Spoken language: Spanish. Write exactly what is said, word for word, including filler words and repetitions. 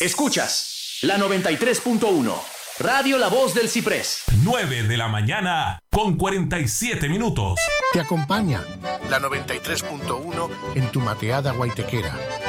Escuchas la noventa y tres punto uno, Radio La Voz del Ciprés. nueve de la mañana con cuarenta y siete minutos. Te acompaña la noventa y tres punto uno en tu mateada guaitequera.